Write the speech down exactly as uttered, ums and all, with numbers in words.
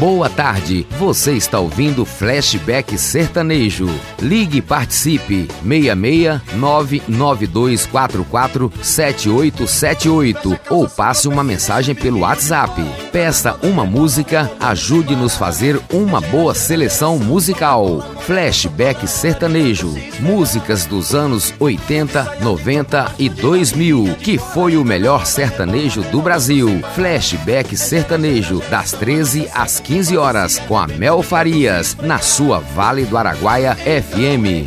Boa tarde, você está ouvindo Flashback Sertanejo. Ligue e participe, seis seis nove nove dois quatro quatro sete oito sete oito ou passe uma mensagem pelo WhatsApp. Peça uma música, ajude-nos a fazer uma boa seleção musical. Flashback Sertanejo, músicas dos anos oitenta, noventa e dois mil, que foi o melhor sertanejo do Brasil. Flashback Sertanejo, das treze às quinze horas, com a Mel Farias, na sua Vale do Araguaia F M.